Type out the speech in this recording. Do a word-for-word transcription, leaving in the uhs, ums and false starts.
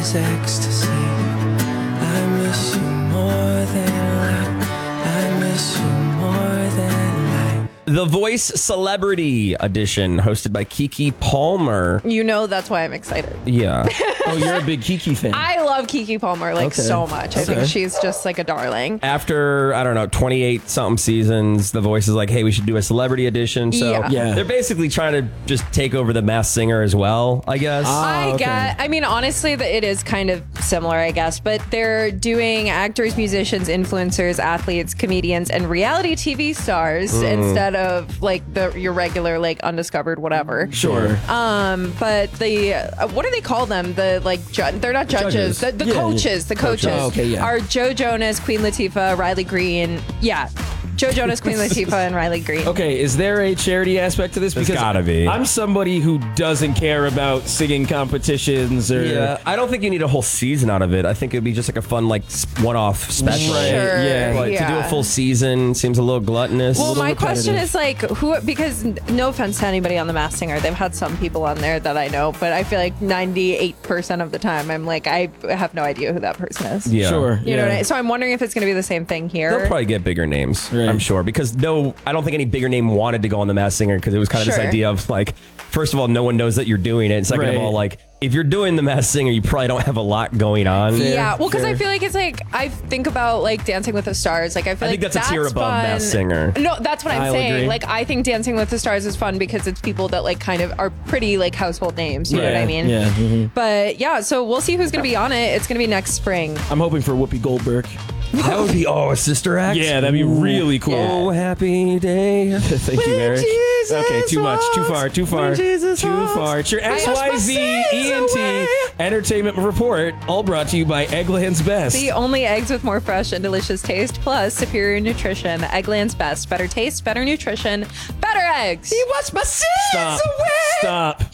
is ecstasy. I miss you more than life. I miss you more than life. The Voice Celebrity Edition, hosted by Keke Palmer. You know that's why I'm excited. Yeah. Oh, you're a big Keke fan. I love Keke Palmer like Okay. so much. I Okay. think she's just like a darling. After, I don't know, twenty-eight something seasons, The Voice is like, hey, we should do a celebrity edition. So Yeah. Yeah. they're basically trying to just take over the Masked Singer as well, I guess. I okay. get. I mean, honestly, that it is kind of similar, I guess. But they're doing actors, musicians, influencers, athletes, comedians, and reality T V stars Mm. instead of like the your regular like undiscovered whatever. Sure. Um, but the uh, what do they call them? The like ju- they're not judges. judges. The, the Yeah, coaches. The coaches Oh, okay, yeah. are Joe Jonas, Queen Latifah, Riley Green. Yeah, Joe Jonas, Queen Latifah, and Riley Green. Okay, is there a charity aspect to this? There's Because gotta be. I'm somebody who doesn't care about singing competitions or. Yeah, I don't think you need a whole season out of it. I think it'd be just like a fun, like, s- one-off special. Right, Sure, yeah. But to do yeah. a full season seems a little gluttonous. Well, my repetitive. question is like, who? Because n- no offense to anybody on The Masked Singer, they've had some people on there that I know, but I feel like ninety-eight percent of the time, I'm like, I have no idea who that person is. yeah. Sure. You know yeah. what I, so I'm wondering if it's going to be the same thing here. They'll probably get bigger names, Right. I'm sure, because no, I don't think any bigger name wanted to go on The Masked Singer because it was kind of Sure. this idea of like, first of all, no one knows that you're doing it. And second Right. of all, like, if you're doing The Masked Singer, you probably don't have a lot going on. Yeah, well, because I fair. feel like it's like I think about like Dancing with the Stars. Like I feel I like think that's a tier above fun. Masked Singer. No, that's what I'm I'll saying. agree. Like I think Dancing with the Stars is fun because it's people that like kind of are pretty like household names. You know what I mean? Yeah. mhm. But yeah, so we'll see who's going to be on it. It's going to be next spring. I'm hoping for Whoopi Goldberg. That would be, oh, a Sister Act? Yeah, that'd be really cool. Oh, happy day. Thank you, Eric. Jesus Okay, too much, too far, too far, When Jesus too walks, far. It's your I X wash my Y Z sins E N T away. Entertainment Report, all brought to you by Eggland's Best. The only eggs with more fresh and delicious taste, plus superior nutrition. Eggland's Best. Better taste, better nutrition, better eggs. He washed my sins Stop. away. Stop.